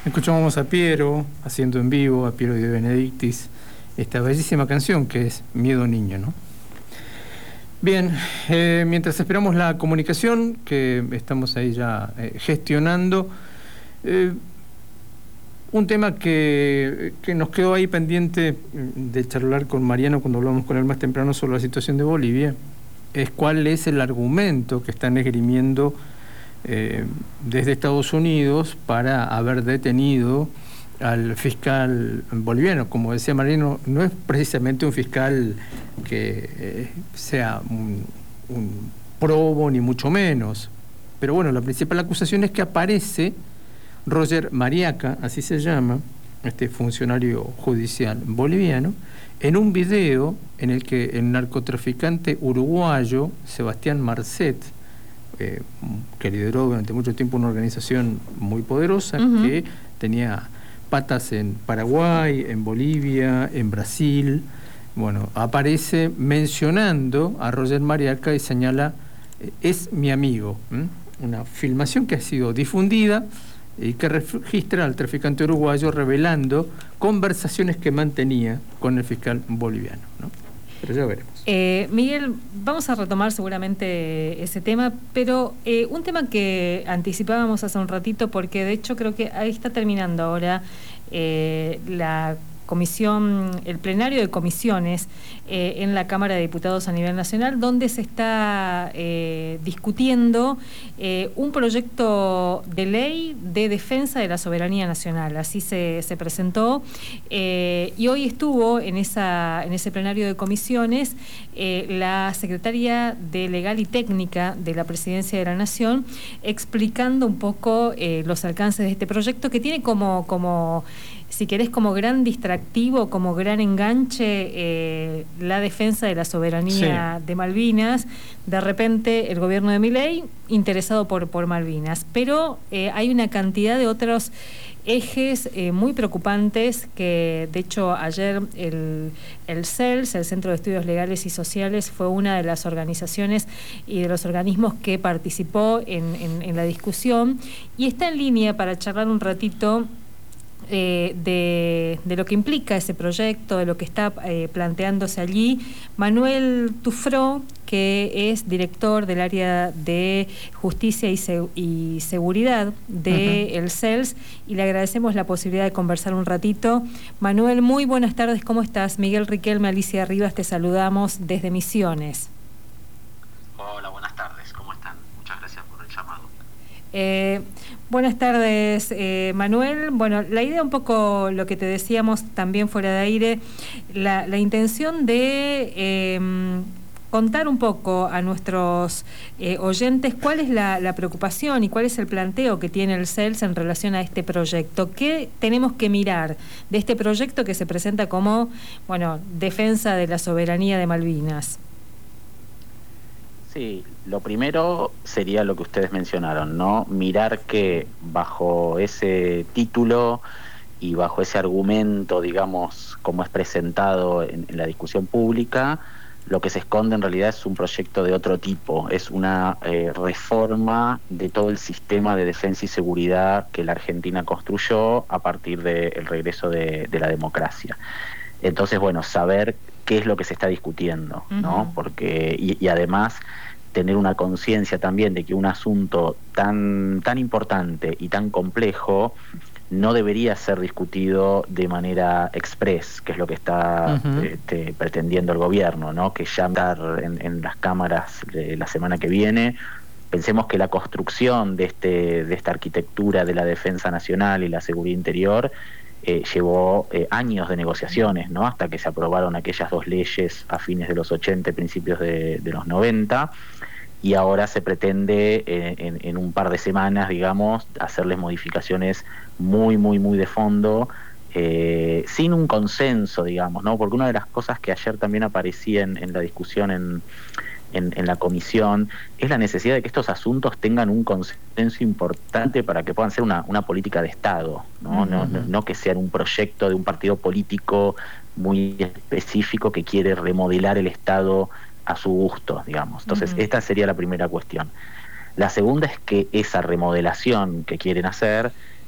Escuchamos a Piero haciendo en vivo, a Piero de Benedictis, esta bellísima canción que es Miedo Niño, ¿no? Bien, mientras esperamos la comunicación, que estamos ahí ya gestionando, un tema que nos quedó ahí pendiente de charlar con Mariano cuando hablamos con él más temprano sobre la situación de Bolivia, es cuál es el argumento que están esgrimiendo desde Estados Unidos para haber detenido al fiscal boliviano. Como decía Mariano, no es precisamente un fiscal que sea un probo, ni mucho menos. Pero bueno, la principal acusación es que aparece Roger Mariaca, así se llama, este funcionario judicial boliviano, en un video en el que el narcotraficante uruguayo Sebastián Marcet, que lideró durante mucho tiempo una organización muy poderosa, que tenía patas en Paraguay, en Bolivia, en Brasil, bueno, aparece mencionando a Roger Mariaca y señala, es mi amigo. Una filmación que ha sido difundida y que registra al traficante uruguayo revelando conversaciones que mantenía con el fiscal boliviano, ¿no? Pero ya veremos. Miguel, vamos a retomar seguramente ese tema, pero un tema que anticipábamos hace un ratito, porque de hecho creo que ahí está terminando ahora la comisión, el plenario de comisiones en la Cámara de Diputados a nivel nacional, donde se está discutiendo un proyecto de ley de defensa de la soberanía nacional. Así se presentó y hoy estuvo en ese plenario de comisiones la secretaria de Legal y Técnica de la Presidencia de la Nación, explicando un poco los alcances de este proyecto, que tiene como si querés, como gran distractivo, como gran enganche, la defensa de la soberanía de Malvinas. De repente, el gobierno de Milei interesado por Malvinas. Pero hay una cantidad de otros ejes muy preocupantes que, de hecho, ayer el CELS, el Centro de Estudios Legales y Sociales, fue una de las organizaciones y de los organismos que participó en la discusión. Y está en línea para charlar un ratito de lo que implica ese proyecto, de lo que está planteándose allí, Manuel Tufró, que es director del área de Justicia y Seguridad del CELS, y le agradecemos la posibilidad de conversar un ratito. Manuel, muy buenas tardes, ¿cómo estás? Miguel Riquelme, Alicia Rivas, te saludamos desde Misiones. Hola, buenas tardes, ¿cómo están? Muchas gracias por el llamado. Buenas tardes, Manuel. Bueno, la idea un poco, lo que te decíamos también fuera de aire, la intención de contar un poco a nuestros oyentes cuál es la preocupación y cuál es el planteo que tiene el CELS en relación a este proyecto. ¿Qué tenemos que mirar de este proyecto que se presenta como, bueno, defensa de la soberanía de Malvinas? Sí, lo primero sería lo que ustedes mencionaron, ¿no? Mirar que bajo ese título y bajo ese argumento, digamos, como es presentado en la discusión pública, lo que se esconde en realidad es un proyecto de otro tipo, es una reforma de todo el sistema de defensa y seguridad que la Argentina construyó a partir del regreso de la democracia. Entonces, bueno, saber qué es lo que se está discutiendo, ¿no? Porque, y además tener una conciencia también de que un asunto tan importante y tan complejo no debería ser discutido de manera express, que es lo que está pretendiendo el gobierno, ¿no? Que ya estar en las cámaras la semana que viene. Pensemos que la construcción de esta arquitectura de la defensa nacional y la seguridad interior llevó años de negociaciones, ¿no? Hasta que se aprobaron aquellas dos leyes a fines de los 80, principios de los 90, y ahora se pretende en un par de semanas, digamos, hacerles modificaciones muy de fondo, sin un consenso, digamos, ¿no? Porque una de las cosas que ayer también aparecía en la discusión en la comisión es la necesidad de que estos asuntos tengan un consenso importante para que puedan ser una política de Estado, ¿no? No que sean un proyecto de un partido político muy específico que quiere remodelar el Estado a su gusto, digamos. Entonces, esta sería la primera cuestión. La segunda es que esa remodelación que quieren hacer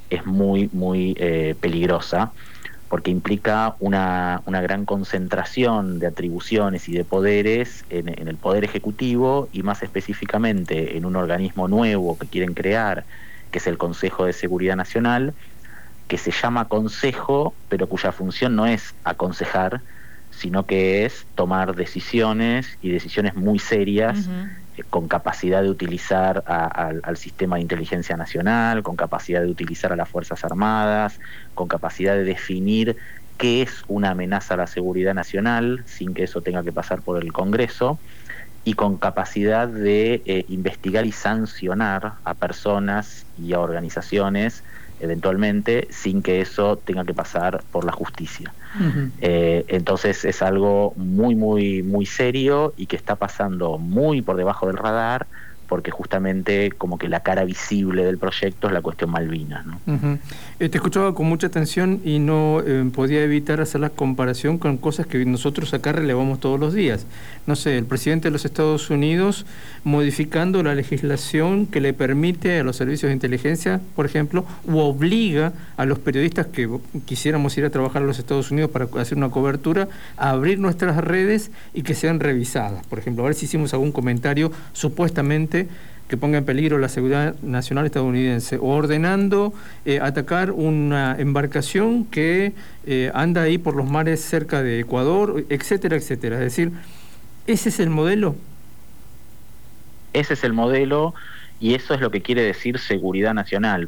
es muy, muy peligrosa, porque implica una gran concentración de atribuciones y de poderes en el Poder Ejecutivo, y más específicamente en un organismo nuevo que quieren crear, que es el Consejo de Seguridad Nacional, que se llama Consejo, pero cuya función no es aconsejar, sino que es tomar decisiones, y decisiones muy serias, con capacidad de utilizar al sistema de inteligencia nacional, con capacidad de utilizar a las Fuerzas Armadas, con capacidad de definir qué es una amenaza a la seguridad nacional, sin que eso tenga que pasar por el Congreso, y con capacidad de investigar y sancionar a personas y a organizaciones, eventualmente, sin que eso tenga que pasar por la justicia. Entonces es algo muy, muy, muy serio, y que está pasando muy por debajo del radar, porque justamente como que la cara visible del proyecto es la cuestión Malvinas, ¿no? Te escuchaba con mucha atención y no podía evitar hacer la comparación con cosas que nosotros acá relevamos todos los días. No sé, el presidente de los Estados Unidos modificando la legislación que le permite a los servicios de inteligencia, por ejemplo, u obliga a los periodistas que quisiéramos ir a trabajar a los Estados Unidos para hacer una cobertura, a abrir nuestras redes y que sean revisadas. Por ejemplo, a ver si hicimos algún comentario supuestamente que ponga en peligro la seguridad nacional estadounidense, o ordenando atacar una embarcación que anda ahí por los mares cerca de Ecuador, etcétera, etcétera. Es decir, ¿ese es el modelo? Ese es el modelo, y eso es lo que quiere decir seguridad nacional.